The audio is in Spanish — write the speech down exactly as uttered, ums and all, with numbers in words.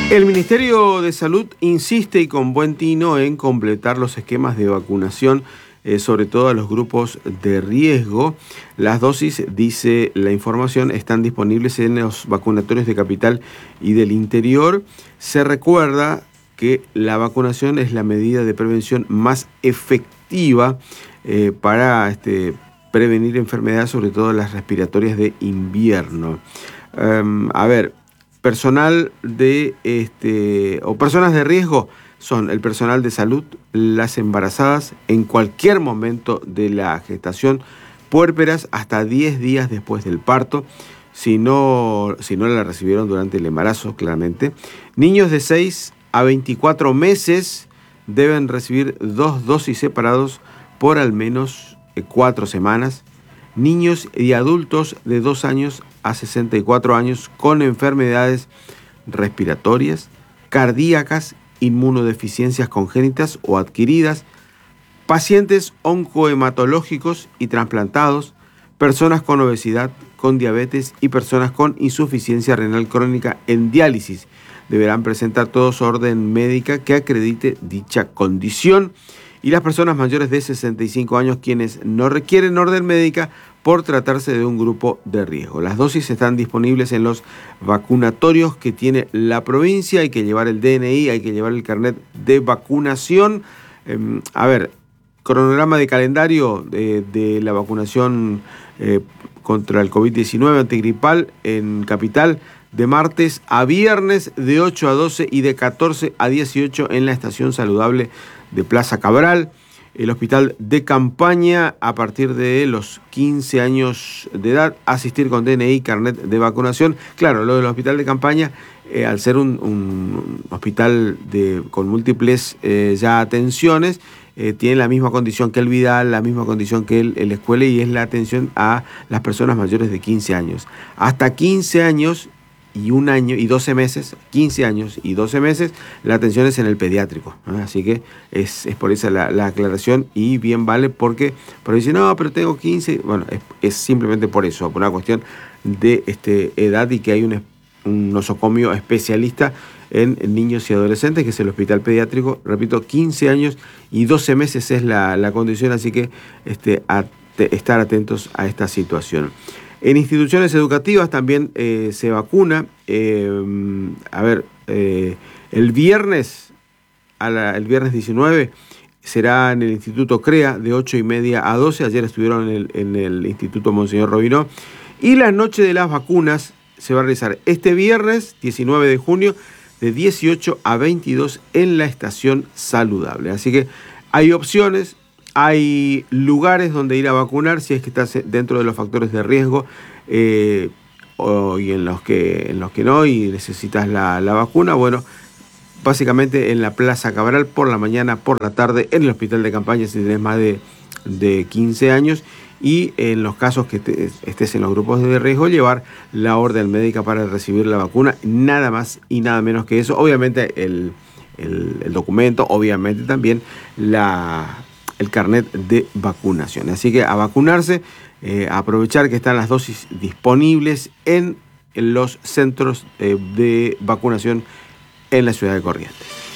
El Ministerio de Salud insiste y con buen tino en completar los esquemas de vacunación, eh, sobre todo a los grupos de riesgo. Las dosis, dice la información, están disponibles en los vacunatorios de Capital y del interior. Se recuerda que la vacunación es la medida de prevención más efectiva eh, para este, prevenir enfermedades, sobre todo las respiratorias de invierno. Um, a ver... Personal de este o personas de riesgo son el personal de salud, las embarazadas en cualquier momento de la gestación, puérperas hasta diez días después del parto, si no, si no la recibieron durante el embarazo, claramente. Niños de seis a veinticuatro meses deben recibir dos dosis separados por al menos cuatro semanas. Niños y adultos de dos años a sesenta y cuatro años con enfermedades respiratorias, cardíacas, inmunodeficiencias congénitas o adquiridas, pacientes oncohematológicos y trasplantados, personas con obesidad, con diabetes y personas con insuficiencia renal crónica en diálisis. Deberán presentar todos orden médica que acredite dicha condición. Y las personas mayores de sesenta y cinco años quienes no requieren orden médica por tratarse de un grupo de riesgo. Las dosis están disponibles en los vacunatorios que tiene la provincia. Hay que llevar el D N I, hay que llevar el carnet de vacunación. Eh, a ver, cronograma de calendario de, de la vacunación eh, contra el COVID diecinueve antigripal en Capital, de martes a viernes de ocho a doce y de catorce a dieciocho en la estación saludable de Plaza Cabral. El hospital de campaña, a partir de los quince años de edad, asistir con D N I, carnet de vacunación. Claro, lo del hospital de campaña, eh, al ser un, un hospital de, con múltiples eh, ya atenciones, eh, tiene la misma condición que el Vidal, la misma condición que el, el escuela, y es la atención a las personas mayores de quince años. Hasta quince años y un año y doce meses, quince años y doce meses, la atención es en el pediátrico, ¿no? Así que es, es por esa la, la aclaración, y bien vale, porque por ahí dicen, no, pero tengo quince, bueno, es, es simplemente por eso, por una cuestión de este, edad, y que hay un, un nosocomio especialista en, en niños y adolescentes, que es el hospital pediátrico. Repito, quince años y doce meses es la, la condición, así que este, a, te, estar atentos a esta situación. En instituciones educativas también eh, se vacuna. Eh, a ver, eh, el viernes, a la, el viernes diecinueve, será en el Instituto CREA de ocho y media a doce. Ayer estuvieron en el, en el Instituto Monseñor Robinó. Y la noche de las vacunas se va a realizar este viernes diecinueve de junio de dieciocho a veintidós en la estación saludable. Así que hay opciones. Hay lugares donde ir a vacunar si es que estás dentro de los factores de riesgo eh, o, y en los, que, en los que no y necesitas la, la vacuna. Bueno, básicamente en la Plaza Cabral por la mañana, por la tarde, en el hospital de campaña si tenés más de, de quince años, y en los casos que te, estés en los grupos de riesgo, llevar la orden médica para recibir la vacuna. Nada más y nada menos que eso. Obviamente el, el, el documento, obviamente también la... el carnet de vacunación. Así que a vacunarse, eh, a aprovechar que están las dosis disponibles en, en los centros eh, de vacunación en la ciudad de Corrientes.